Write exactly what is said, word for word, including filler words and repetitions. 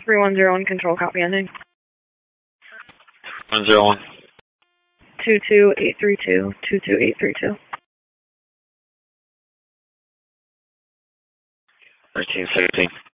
three one zero one, control, copy ending. one zero one. two two eight three two, two two eight three two. thirteen sixteen.